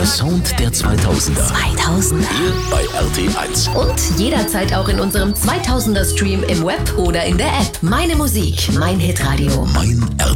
Sound der 2000er. 2000er. Hier bei RT1. Und jederzeit auch in unserem 2000er Stream im Web oder in der App. Meine Musik, mein Hitradio. Mein